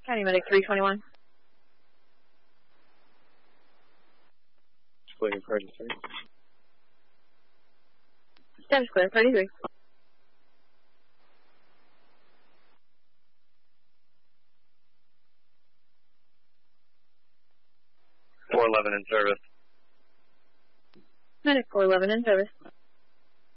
County Medic 321. Clear, 33. Status clear, 33. .411 in service. Medic 411 in service.